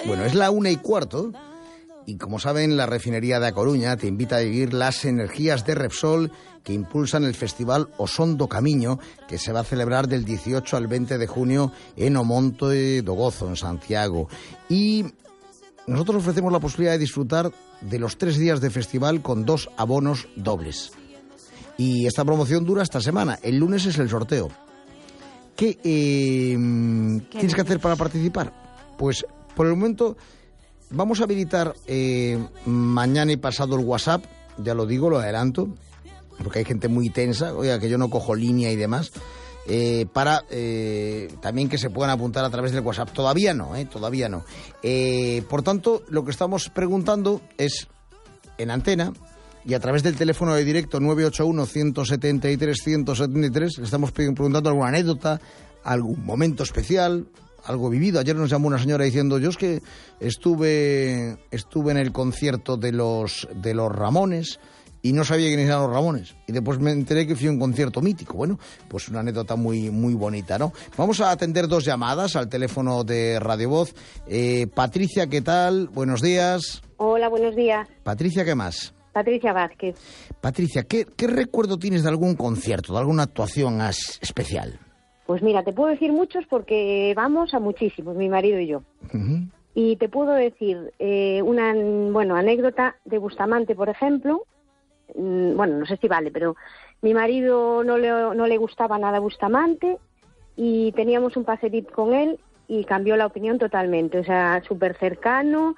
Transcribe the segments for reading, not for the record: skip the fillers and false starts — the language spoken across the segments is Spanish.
Bueno, es la 1:15 y como saben, la refinería de A Coruña te invita a vivir las energías de Repsol que impulsan el festival O Son do Camiño, que se va a celebrar del 18 al 20 de junio en O Monte do Gozo, en Santiago. Y nosotros ofrecemos la posibilidad de disfrutar de los 3 días de festival con 2 abonos dobles. Y esta promoción dura esta semana. El lunes es el sorteo. ¿Qué tienes que hacer para participar? Pues por el momento vamos a habilitar mañana y pasado el WhatsApp, ya lo digo, lo adelanto, porque hay gente muy tensa, oiga, que yo no cojo línea y demás, para también que se puedan apuntar a través del WhatsApp. Todavía no. Por tanto, lo que estamos preguntando es en antena y a través del teléfono de directo 981-173-173, le estamos preguntando alguna anécdota, algún momento especial, algo vivido. Ayer nos llamó una señora diciendo, yo es que estuve en el concierto de los Ramones y no sabía quiénes eran los Ramones. Y después me enteré que fui a un concierto mítico. Bueno, pues una anécdota muy, muy bonita, ¿no? Vamos a atender 2 llamadas al teléfono de Radio Voz. Patricia, ¿qué tal? Buenos días. Hola, buenos días. Patricia, ¿qué más? Patricia Vázquez. Patricia, ¿qué recuerdo tienes de algún concierto, de alguna actuación especial? Pues mira, te puedo decir muchos porque vamos a muchísimos, mi marido y yo. Uh-huh. Y te puedo decir una anécdota de Bustamante, por ejemplo. Bueno, no sé si vale, pero mi marido no le gustaba nada Bustamante y teníamos un paseíto con él y cambió la opinión totalmente. O sea, súper cercano,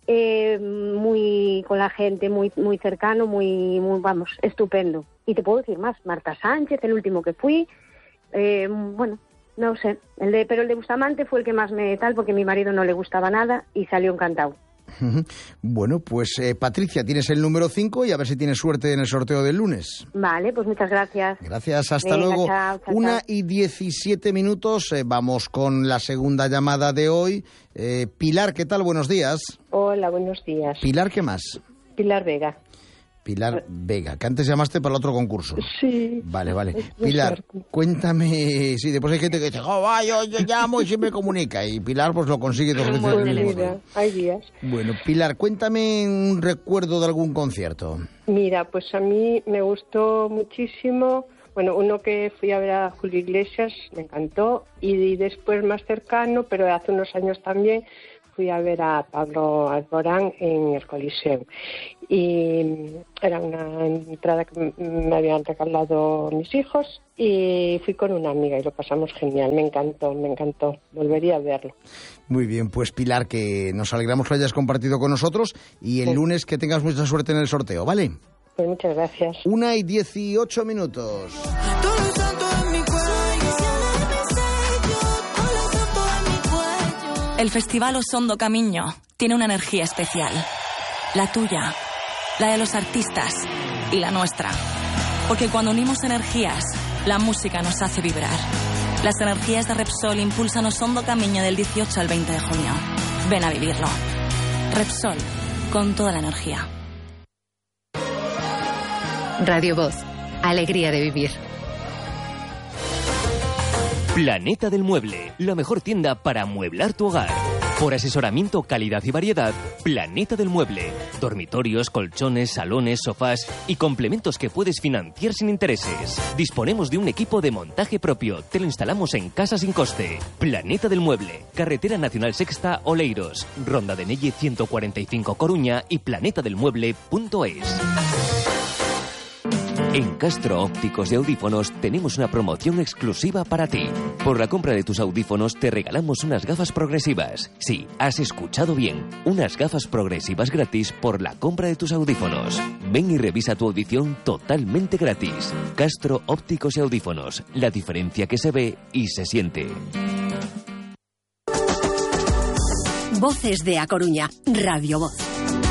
muy con la gente, muy muy cercano, muy vamos, estupendo. Y te puedo decir más, Marta Sánchez, el último que fui, no sé, pero el de Bustamante fue el que más me tal, porque a mi marido no le gustaba nada y salió encantado. Bueno, pues Patricia, tienes el número 5 y a ver si tienes suerte en el sorteo del lunes. Vale, pues muchas gracias. Gracias, hasta Venga, luego. chao, 1:17, vamos con la segunda llamada de hoy. Pilar, ¿qué tal? Buenos días. Hola, buenos días. Pilar, ¿qué más? Pilar Vega. Pilar Vega, que antes llamaste para el otro concurso. Sí. Vale. Pilar, cuéntame, sí, después hay gente que dice, yo llamo y siempre comunica, y Pilar pues lo consigue 2 veces el mismo día. Hay días. Bueno, Pilar, cuéntame un recuerdo de algún concierto. Mira, pues a mí me gustó muchísimo, uno que fui a ver a Julio Iglesias, me encantó, y después más cercano, pero hace unos años también, fui a ver a Pablo Alborán en el Coliseo. Y era una entrada que me habían regalado mis hijos y fui con una amiga y lo pasamos genial. Me encantó. Volvería a verlo. Muy bien, pues Pilar, que nos alegramos que lo hayas compartido con nosotros y el lunes que tengas mucha suerte en el sorteo, ¿vale? Pues muchas gracias. 1:18. El Festival O Son do Camiño tiene una energía especial. La tuya, la de los artistas y la nuestra. Porque cuando unimos energías, la música nos hace vibrar. Las energías de Repsol impulsan O Son do Camiño del 18 al 20 de junio. Ven a vivirlo. Repsol, con toda la energía. Radio Voz, alegría de vivir. Planeta del Mueble, la mejor tienda para amueblar tu hogar. Por asesoramiento, calidad y variedad, Planeta del Mueble. Dormitorios, colchones, salones, sofás y complementos que puedes financiar sin intereses. Disponemos de un equipo de montaje propio. Te lo instalamos en casa sin coste. Planeta del Mueble, Carretera Nacional Sexta, Oleiros, Ronda de Nelle 145 Coruña y planetadelmueble.es. En Castro Ópticos de Audífonos tenemos una promoción exclusiva para ti. Por la compra de tus audífonos te regalamos unas gafas progresivas. Sí, has escuchado bien. Unas gafas progresivas gratis por la compra de tus audífonos. Ven y revisa tu audición totalmente gratis. Castro Ópticos y Audífonos. La diferencia que se ve y se siente. Voces de A Coruña, Radio Voz.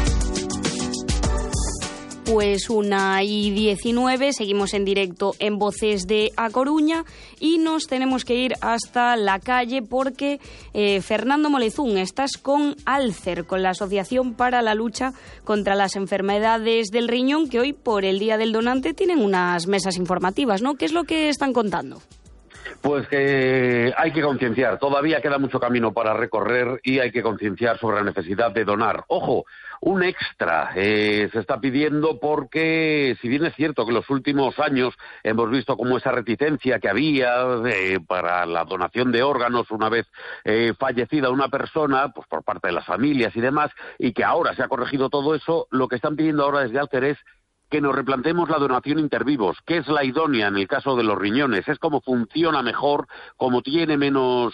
Pues 1:19, seguimos en directo en Voces de A Coruña y nos tenemos que ir hasta la calle porque Fernando Molezún, estás con Alcer, con la Asociación para la Lucha contra las Enfermedades del Riñón, que hoy por el Día del Donante tienen unas mesas informativas, ¿no? ¿Qué es lo que están contando? Pues que hay que concienciar, todavía queda mucho camino para recorrer y hay que concienciar sobre la necesidad de donar. Ojo, un extra se está pidiendo porque, si bien es cierto que en los últimos años hemos visto como esa reticencia que había para la donación de órganos una vez fallecida una persona, pues por parte de las familias y demás, y que ahora se ha corregido todo eso, lo que están pidiendo ahora desde Alcer es que nos replanteemos la donación intervivos, que es la idónea en el caso de los riñones, es como funciona mejor, como tiene menos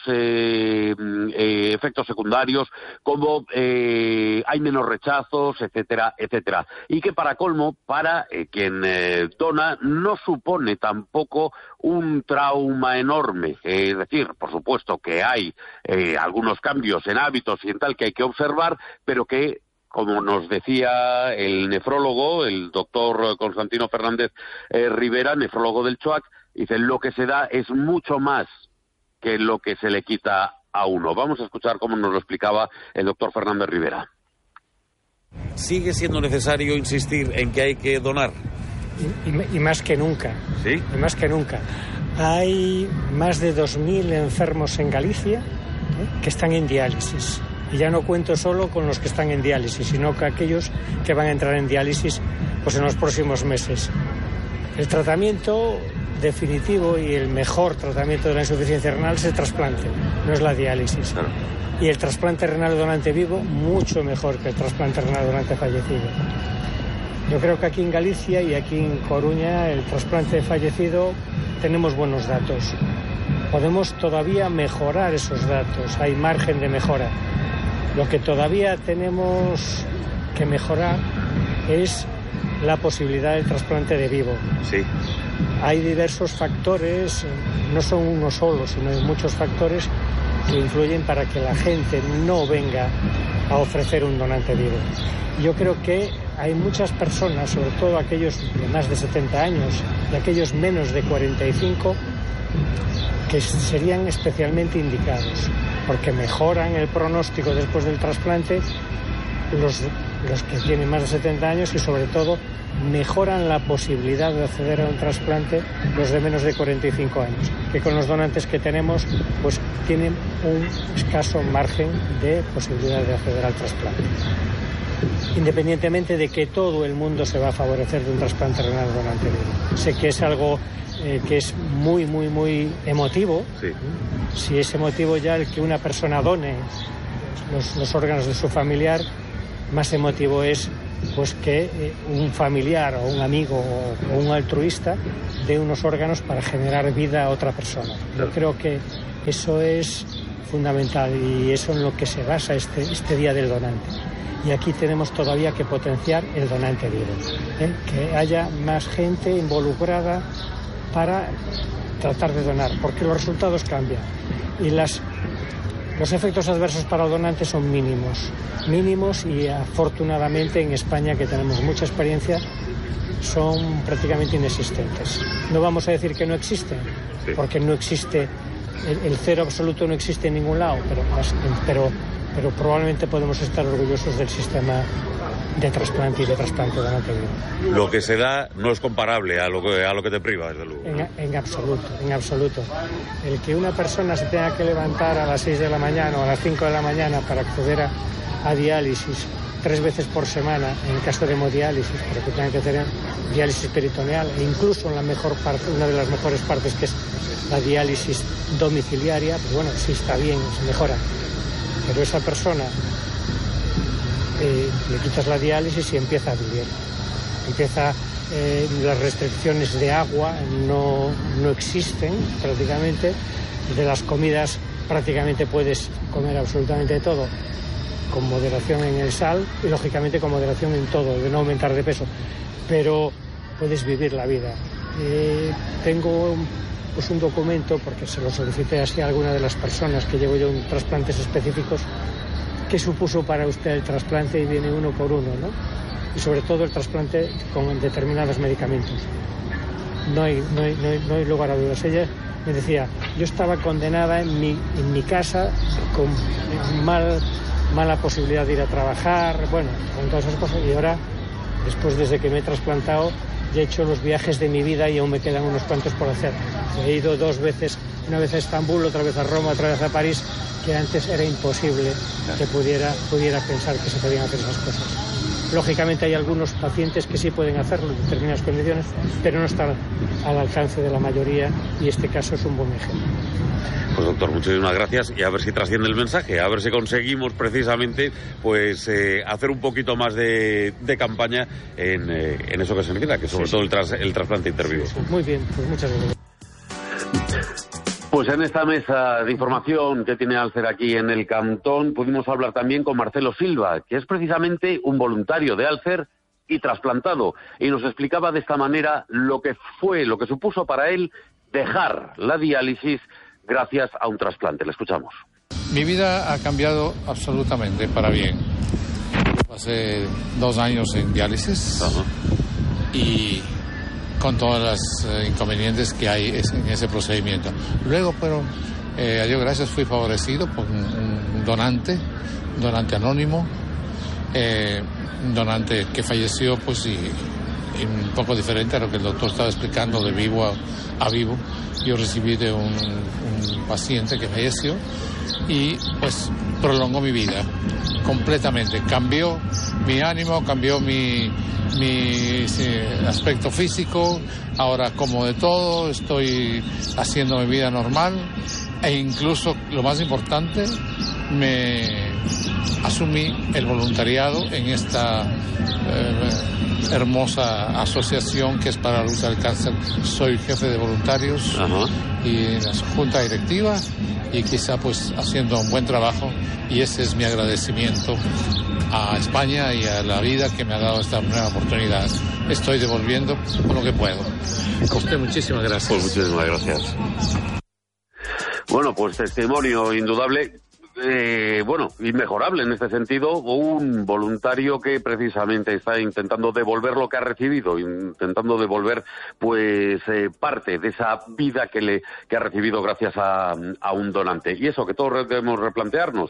efectos secundarios, como hay menos rechazos, etcétera, etcétera. Y que para colmo, para quien dona, no supone tampoco un trauma enorme. Es decir, por supuesto que hay algunos cambios en hábitos y en tal que hay que observar, pero que, como nos decía el nefrólogo, el doctor Constantino Fernández Rivera, nefrólogo del CHOAC, dice, lo que se da es mucho más que lo que se le quita a uno. Vamos a escuchar cómo nos lo explicaba el doctor Fernández Rivera. Sigue siendo necesario insistir en que hay que donar. Y más que nunca. ¿Sí? Y más que nunca. Hay más de 2.000 enfermos en Galicia que están en diálisis. Y ya no cuento solo con los que están en diálisis, sino que aquellos que van a entrar en diálisis pues en los próximos meses. El tratamiento definitivo y el mejor tratamiento de la insuficiencia renal es el trasplante, no es la diálisis. Y el trasplante renal donante vivo, mucho mejor que el trasplante renal donante fallecido. Yo creo que aquí en Galicia y aquí en Coruña el trasplante fallecido tenemos buenos datos. Podemos todavía mejorar esos datos, hay margen de mejora. Lo que todavía tenemos que mejorar es la posibilidad del trasplante de vivo. Sí. Hay diversos factores, no son uno solo, sino hay muchos factores que influyen para que la gente no venga a ofrecer un donante vivo. Yo creo que hay muchas personas, sobre todo aquellos de más de 70 años y aquellos menos de 45, que serían especialmente indicados, porque mejoran el pronóstico después del trasplante los que tienen más de 70 años y sobre todo mejoran la posibilidad de acceder a un trasplante los de menos de 45 años, que con los donantes que tenemos pues tienen un escaso margen de posibilidad de acceder al trasplante. Independientemente de que todo el mundo se va a favorecer de un trasplante renal donante vivo. Sé que es algo que es muy, muy, muy emotivo. Sí. Si es emotivo ya el que una persona done los órganos de su familiar, más emotivo es pues que un familiar o un amigo o un altruista dé unos órganos para generar vida a otra persona. Yo creo que eso es fundamental y eso en lo que se basa este Día del Donante. Y aquí tenemos todavía que potenciar el donante vivo, que haya más gente involucrada para tratar de donar, porque los resultados cambian y los efectos adversos para el donante son mínimos y afortunadamente en España, que tenemos mucha experiencia, son prácticamente inexistentes. No vamos a decir que no existen, porque no existe, el cero absoluto no existe en ningún lado, pero probablemente podemos estar orgullosos del sistema de trasplante y de trasplante donante vivo. Lo que se da no es comparable a lo que te priva, desde luego. En absoluto. El que una persona se tenga que levantar a las 6 de la mañana o a las 5 de la mañana para acceder a diálisis 3 veces por semana, en el caso de hemodiálisis, porque tengan que tener diálisis peritoneal, e incluso en la mejor parte, una de las mejores partes, que es la diálisis domiciliaria, pues bueno, sí está bien, se mejora. Pero esa persona le quitas la diálisis y empieza a vivir. Las restricciones de agua no existen prácticamente. De las comidas prácticamente puedes comer absolutamente todo, con moderación en el sal y lógicamente con moderación en todo, de no aumentar de peso. Pero puedes vivir la vida. Tengo pues un documento, porque se lo solicité así a alguna de las personas que llevo yo en trasplantes específicos, qué supuso para usted el trasplante, y viene uno por uno, ¿no? Y sobre todo el trasplante con determinados medicamentos. No hay lugar a dudas. Ella me decía, yo estaba condenada en mi casa con mala posibilidad de ir a trabajar, bueno, con todas esas cosas, y ahora, después, desde que me he trasplantado, he hecho los viajes de mi vida y aún me quedan unos cuantos por hacer. He ido 2 veces, una vez a Estambul, otra vez a Roma, otra vez a París, que antes era imposible que pudiera pensar que se podían hacer esas cosas. Lógicamente hay algunos pacientes que sí pueden hacerlo en determinadas condiciones, pero no está al alcance de la mayoría, y este caso es un buen ejemplo. Pues doctor, muchísimas gracias, y a ver si trasciende el mensaje, a ver si conseguimos precisamente pues hacer un poquito más de campaña en eso que se necesita, que sobre todo el trasplante intervivo. Muy bien, pues muchas gracias. Pues en esta mesa de información que tiene Alcer aquí en el Cantón pudimos hablar también con Marcelo Silva, que es precisamente un voluntario de Alcer y trasplantado, y nos explicaba de esta manera lo que supuso para él dejar la diálisis gracias a un trasplante. Le escuchamos. Mi vida ha cambiado absolutamente para bien. Pasé 2 años en diálisis. Ajá. Y con todos los inconvenientes que hay en ese procedimiento. Luego, pero a Dios gracias, fui favorecido por un donante anónimo, un donante que falleció, pues, y un poco diferente a lo que el doctor estaba explicando de vivo a vivo. Yo recibí de un paciente que falleció y pues prolongó mi vida completamente. Cambió mi ánimo, cambió mi aspecto físico. Ahora como de todo, estoy haciendo mi vida normal e incluso, lo más importante, me asumí el voluntariado en esta hermosa asociación que es para la lucha del cáncer. Soy jefe de voluntarios. Ajá. Y en la junta directiva, y quizá pues haciendo un buen trabajo, y ese es mi agradecimiento a España y a la vida que me ha dado esta nueva oportunidad. Estoy devolviendo con lo que puedo. A usted muchísimas gracias. Pues muchísimas gracias. Bueno, pues testimonio indudable. Inmejorable en este sentido, un voluntario que precisamente está intentando devolver lo que ha recibido, intentando devolver pues parte de esa vida que ha recibido gracias a un donante. Y eso que todos debemos replantearnos,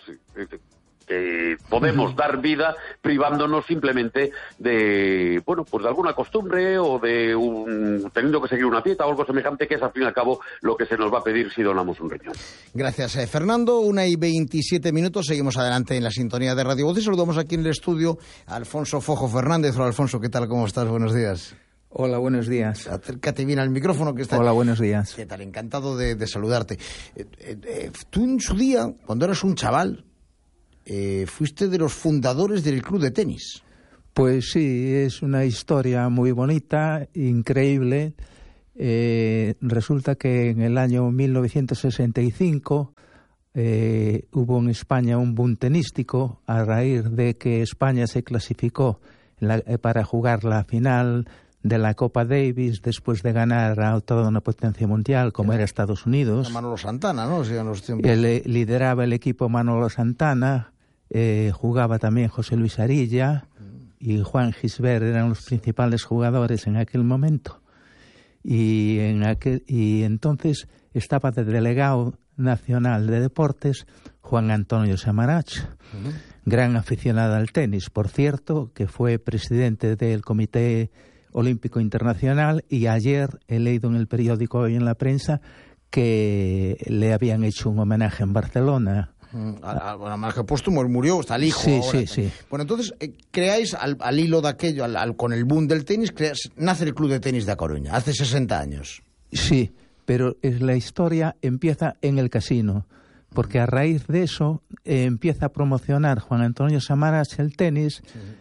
que podemos dar vida privándonos simplemente de, pues de alguna costumbre o de teniendo que seguir una dieta o algo semejante, que es al fin y al cabo lo que se nos va a pedir si donamos un riñón. Gracias, Fernando. 1:27, seguimos adelante en la sintonía de Radio Voz y saludamos aquí en el estudio a Alfonso Fojo Fernández. Hola, Alfonso, ¿qué tal? ¿Cómo estás? Buenos días. Hola, buenos días. Acércate bien al micrófono que está. Hola, buenos días. ¿Qué tal? Encantado de saludarte. Tú en su día, cuando eras un chaval, fuiste de los fundadores del club de tenis. Pues sí, es una historia muy bonita, increíble. Resulta que en el año 1965 hubo en España un boom tenístico a raíz de que España se clasificó para jugar la final de la Copa Davis después de ganar a toda una potencia mundial como era Estados Unidos. Manolo Santana, ¿no? Sí, en los tiempos. Lideraba el equipo Manolo Santana. Jugaba también José Luis Arilla y Juan Gisbert, eran los principales jugadores en aquel momento. Y entonces estaba de delegado nacional de deportes Juan Antonio Samaranch, gran aficionado al tenis, por cierto, que fue presidente del Comité Olímpico Internacional, y ayer he leído en el periódico, hoy en la prensa, que le habían hecho un homenaje en Barcelona. Más que póstumo, murió, está el hijo. Sí, ahora. Sí. Bueno, entonces, creáis al hilo de aquello, con el boom del tenis, nace el Club de Tenis de A Coruña, hace 60 años. Sí, pero la historia empieza en el casino, porque a raíz de eso empieza a promocionar Juan Antonio Samaranch el tenis,